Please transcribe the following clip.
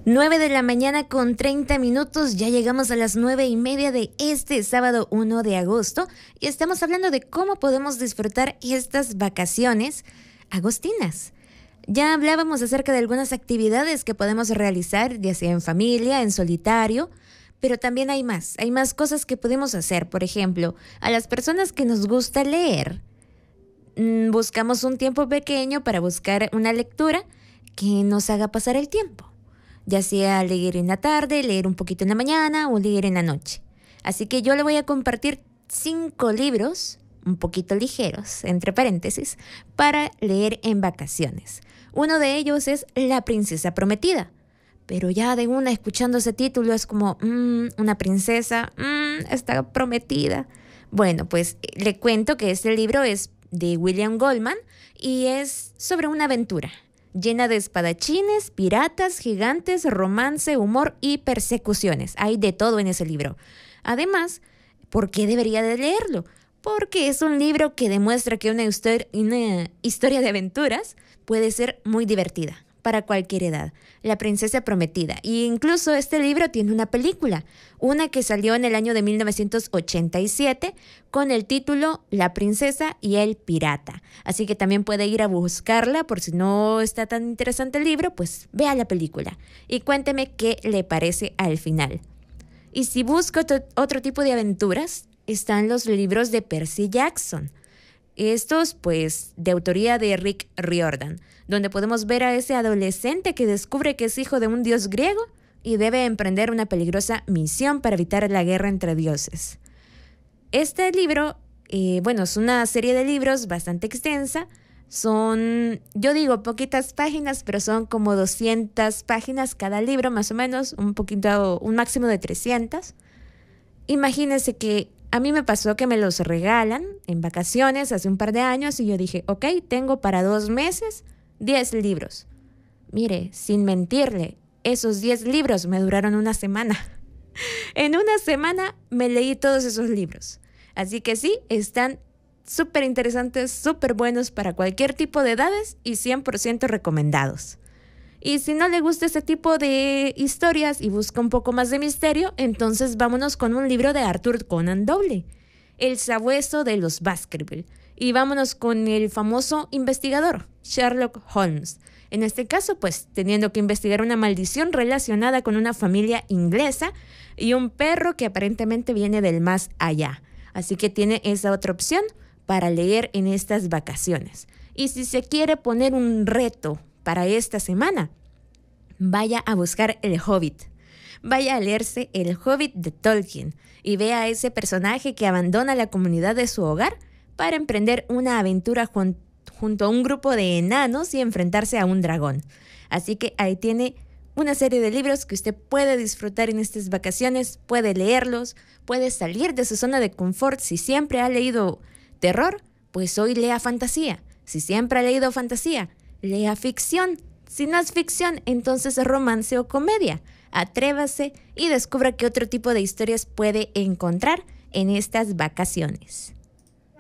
9 de la mañana con 30 minutos, ya llegamos a las 9:30 de este sábado 1 de agosto y estamos hablando de cómo podemos disfrutar estas vacaciones agostinas. Ya hablábamos acerca de algunas actividades que podemos realizar, ya sea en familia, en solitario, pero también hay más cosas que podemos hacer. Por ejemplo, a las personas que nos gusta leer, buscamos un tiempo pequeño para buscar una lectura que nos haga pasar el tiempo, ya sea leer en la tarde, leer un poquito en la mañana o leer en la noche. Así que yo le voy a compartir 5 libros, un poquito ligeros, entre paréntesis, para leer en vacaciones. Uno de ellos es La princesa prometida. Pero ya de una escuchando ese título es como, una princesa, está prometida. Bueno, pues le cuento que este libro es de William Goldman y es sobre una aventura llena de espadachines, piratas, gigantes, romance, humor y persecuciones. Hay de todo en ese libro. Además, ¿por qué debería de leerlo? Porque es un libro que demuestra que una historia de aventuras puede ser muy divertida para cualquier edad. La princesa prometida. Y incluso este libro tiene una película, una que salió en el año de 1987 con el título La princesa y el pirata. Así que también puede ir a buscarla por si no está tan interesante el libro, pues vea la película y cuénteme qué le parece al final. Y si busco otro tipo de aventuras, están los libros de Percy Jackson. Estos, pues, de autoría de Rick Riordan, donde podemos ver a ese adolescente que descubre que es hijo de un dios griego y debe emprender una peligrosa misión para evitar la guerra entre dioses. Este libro, es una serie de libros bastante extensa. Son, yo digo, poquitas páginas, pero son como 200 páginas cada libro, más o menos, un máximo de 300. Imagínense que a mí me pasó que me los regalan en vacaciones hace un par de años y yo dije, ok, tengo para 2 meses 10 libros. Mire, sin mentirle, esos 10 libros me duraron una semana. En una semana me leí todos esos libros. Así que sí, están súper interesantes, súper buenos para cualquier tipo de edades y 100% recomendados. Y si no le gusta este tipo de historias y busca un poco más de misterio, entonces vámonos con un libro de Arthur Conan Doyle, El sabueso de los Baskerville. Y vámonos con el famoso investigador, Sherlock Holmes. En este caso, pues, teniendo que investigar una maldición relacionada con una familia inglesa y un perro que aparentemente viene del más allá. Así que tiene esa otra opción para leer en estas vacaciones. Y si se quiere poner un reto para esta semana, vaya a buscar El Hobbit. Vaya a leerse El Hobbit de Tolkien y vea a ese personaje que abandona la comunidad de su hogar para emprender una aventura junto a un grupo de enanos y enfrentarse a un dragón. Así que ahí tiene una serie de libros que usted puede disfrutar en estas vacaciones, puede leerlos, puede salir de su zona de confort. Si siempre ha leído terror, pues hoy lea fantasía. Si siempre ha leído fantasía, lea ficción. Si no es ficción, entonces es romance o comedia. Atrévase y descubra qué otro tipo de historias puede encontrar en estas vacaciones.